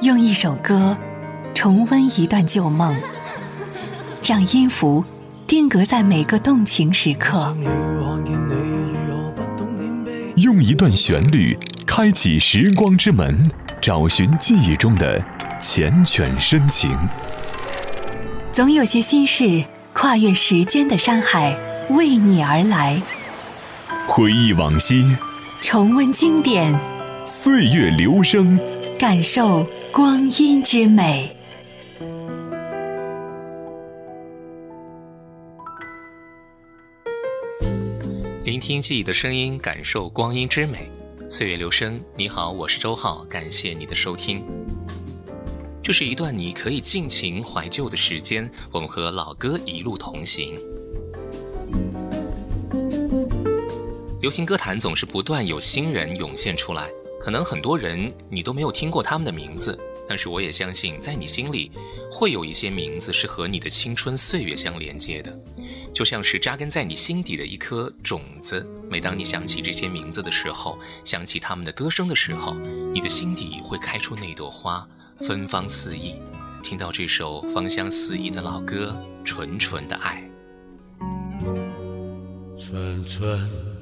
用一首歌重温一段旧梦，让音符定格在每个动情时刻， 用一段旋律开启时光之门，找寻记忆中的缱绻深情。 总有些心事跨越时间的山海，为你而来。 回忆往昔， 重温经典， 岁月流声， 感受光阴之美。 聆听记忆的声音，感受光阴之美。岁月流声，你好，我是周浩，感谢你的收听。这是一段你可以尽情怀旧的时间，我们和老歌一路同行。流行歌坛总是不断有新人涌现出来，可能很多人你都没有听过他们的名字，但是我也相信在你心里会有一些名字是和你的青春岁月相连接的，就像是扎根在你心底的一颗种子。每当你想起这些名字的时候，想起他们的歌声的时候，你的心底会开出那朵花，芬芳四溢。听到这首芳香四溢的老歌《纯纯的爱》。 纯纯